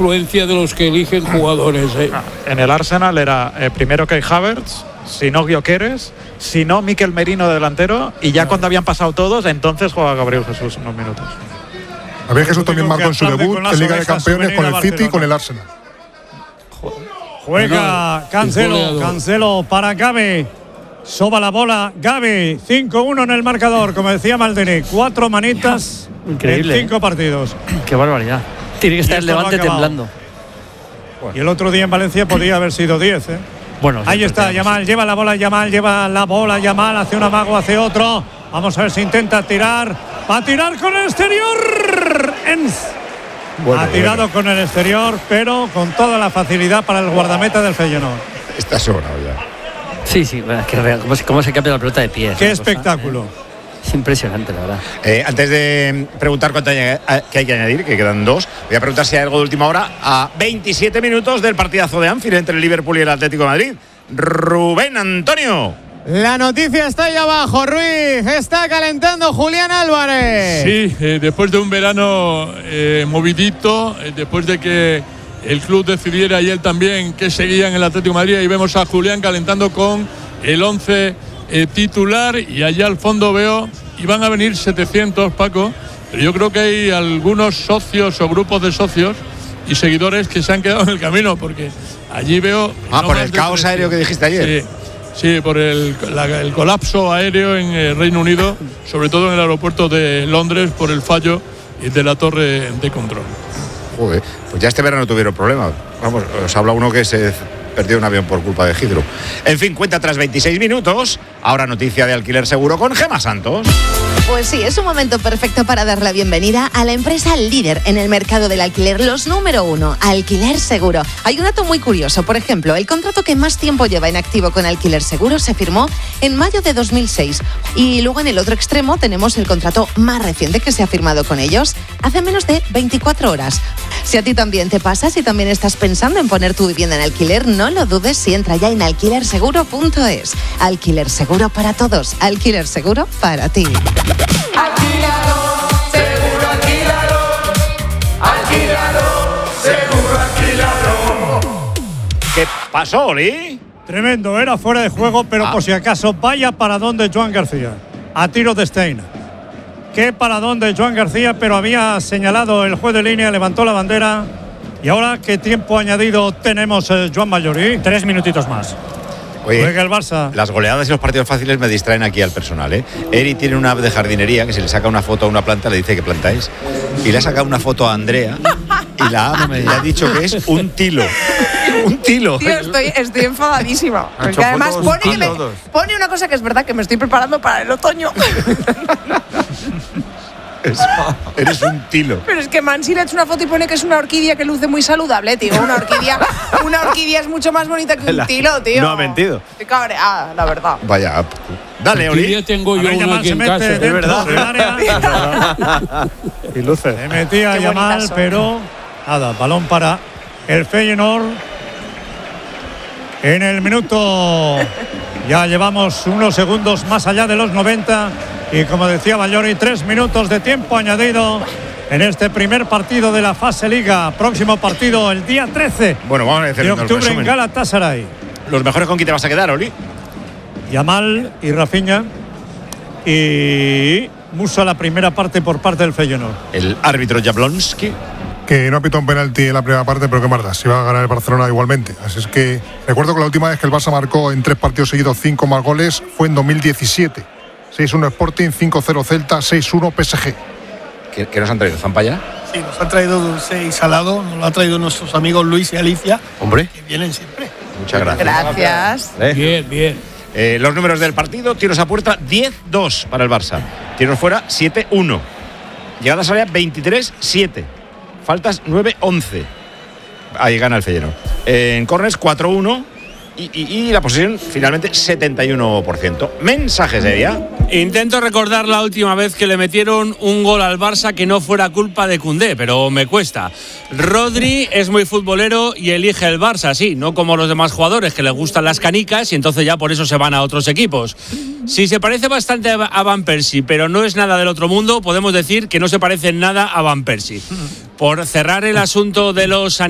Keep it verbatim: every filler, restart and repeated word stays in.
influencia de los que eligen jugadores. ¿eh? En el Arsenal era eh, primero Kai Havertz, si no Gyökeres, si no Mikel Merino de delantero, y ya cuando habían pasado todos, entonces juega Gabriel Jesús unos minutos. Gabriel Jesús también marcó en su debut en Liga de Campeones con el City y con el Arsenal. Juega Cancelo, Cancelo para Gavi. Soba la bola, Gavi, cinco uno en el marcador, como decía Maldini, cuatro manitas Increíble, en cinco ¿eh? partidos. Qué barbaridad. Tiene que estar el Levante no temblando. Y el otro día en Valencia podría haber sido diez, ¿eh? Bueno, ahí está, Yamal, lleva la bola, Yamal, lleva la bola, Yamal, hace un amago, hace otro. Vamos a ver si intenta tirar. Va a tirar con el exterior. Enz. Bueno, ha tirado bueno. con el exterior, pero con toda la facilidad para el guardameta del Feyenoord. Está sobrado ya. Sí, sí, bueno, que cómo, se, cómo se cambia la pelota de pie. Qué espectáculo. Cosa, eh. Es impresionante, la verdad. Eh, antes de preguntar cuánto hay, que hay que añadir, que quedan dos, voy a preguntar si hay algo de última hora a veintisiete minutos del partidazo de Anfield entre el Liverpool y el Atlético de Madrid. Rubén Antonio. La noticia está ahí abajo, Ruiz. Está calentando Julián Álvarez. Sí, eh, después de un verano eh, movidito, eh, después de que el club decidiera y él también que seguía en el Atlético de Madrid, y vemos a Julián calentando con el once eh, titular, y allá al fondo veo, y van a venir setecientos, Paco, pero yo creo que hay algunos socios o grupos de socios y seguidores que se han quedado en el camino, porque allí veo... Ah, no por el caos tres, aéreo que dijiste ayer. Sí. Sí, por el, la, el colapso aéreo en el Reino Unido, sobre todo en el aeropuerto de Londres, por el fallo de la torre de control. Joder, pues ya este verano tuvieron problemas. Vamos, os habla uno que se perdió un avión por culpa de Heathrow. En fin, cuenta tras veintiséis minutos. Ahora noticia de Alquiler Seguro con Gemma Santos. Pues sí, es un momento perfecto para dar la bienvenida a la empresa líder en el mercado del alquiler, los número uno, Alquiler Seguro. Hay un dato muy curioso, por ejemplo, el contrato que más tiempo lleva en activo con Alquiler Seguro se firmó en mayo de dos mil seis. Y luego en el otro extremo tenemos el contrato más reciente que se ha firmado con ellos hace menos de veinticuatro horas. Si a ti también te pasa, si también estás pensando en poner tu vivienda en alquiler, no lo dudes si entra ya en alquiler seguro punto es. Alquiler Seguro para todos, Alquiler Seguro para ti. Alquilado, seguro alquilado. Alquilado, seguro alquilado. ¿Qué pasó, Oli? Tremendo, era fuera de juego, pero ah. por si acaso, vaya paradón de Joan García. A tiro de Stein. Qué paradón de Joan García, pero había señalado el juez de línea, levantó la bandera. Y ahora, ¿qué tiempo añadido tenemos, eh, Joan Mallori? Tres minutitos más. Oye, juega el Barça. Las goleadas y los partidos fáciles me distraen aquí al personal, ¿eh? Eri tiene una app de jardinería que si le saca una foto a una planta le dice qué planta es. Y le ha sacado una foto a Andrea y la app me ha dicho que es un tilo. Un tilo. Tío, estoy, estoy enfadadísima. Porque además pone, que me, pone una cosa que es verdad, que me estoy preparando para el otoño. Es, eres un tilo. Pero es que Mansi le ha hecho una foto y pone que es una orquídea que luce muy saludable, tío. Una orquídea, una orquídea es mucho más bonita que un tilo, tío. No ha mentido. Estoy cabreada, la verdad. Vaya. Dale, Oli. Ya tengo yo una aquí en casa. Es verdad. Y luce. Se metía Yamal, pero nada, balón para el Feyenoord. En el minuto ya llevamos unos segundos más allá de los noventa. Y como decía Mallori, tres minutos de tiempo añadido en este primer partido de la fase Liga. Próximo partido el día trece bueno, vamos a decir de octubre en Galatasaray. Los mejores con quién te vas a quedar, Oli. Yamal y Rafinha. Y Musa la primera parte por parte del Feyenoord. El árbitro Jablonski. Que no ha pitado un penalti en la primera parte, pero qué más da, si va a ganar el Barcelona igualmente. Así es que recuerdo que la última vez que el Barça marcó en tres partidos seguidos cinco más goles fue en dos mil diecisiete. seis uno Sporting, cinco cero Celta, seis uno P S G. ¿Qué, qué nos han traído? ¿Zampa ya? Sí, nos han traído dulce y salado. Nos lo han traído nuestros amigos Luis y Alicia. Hombre. Que vienen siempre. Muchas gracias. Gracias. ¿Eh? Bien, bien. Eh, los números del partido: tiros a puerta diez dos para el Barça. Tiros fuera siete uno. Llegadas a área veintitrés siete. Faltas nueve once. Ahí gana el Feyenoord. Eh, en corners cuatro uno. Y, y, y la posesión finalmente setenta y uno por ciento. Mensajes de ella. Intento recordar la última vez que le metieron un gol al Barça que no fuera culpa de Koundé, pero me cuesta. Rodri es muy futbolero y elige el Barça, sí, no como los demás jugadores que les gustan las canicas y entonces ya por eso se van a otros equipos. Si se parece bastante a Van Persie, pero no es nada del otro mundo, podemos decir que no se parece en nada a Van Persie. Por cerrar el asunto de los